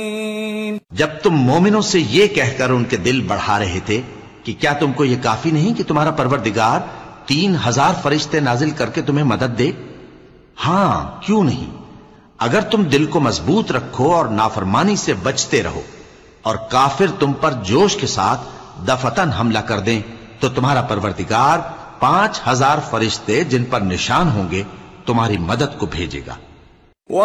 जब तुम मोमिनों से ये कहकर उनके दिल बढ़ा रहे थे कि क्या तुमको ये काफी नहीं कि तुम्हारा परवरदिगार 3000 फरिश्ते नाजिल करके तुम्हें मदद दे? हां, क्यों नहीं। अगर तुम दिल को मजबूत रखो और नाफरमानी से बचते रहो और काफिर तुम पर जोश के साथ दफतन हमला कर दें, तो तुम्हारा परवरदिगार 5000 फरिश्ते जिन पर निशान होंगे तुम्हारी मदद को भेजेगा।